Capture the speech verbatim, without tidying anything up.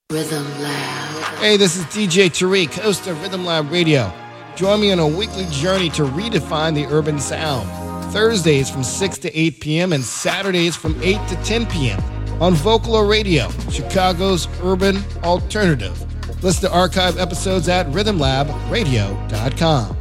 Rhythm Lab. Hey, this is D J Tariq, host of Rhythm Lab Radio. Join me on a weekly journey to redefine the urban sound. Thursdays from six to eight p.m. and Saturdays from eight to ten p.m. on Vocalo Radio, Chicago's urban alternative. Listen to archive episodes at rhythm lab radio dot com.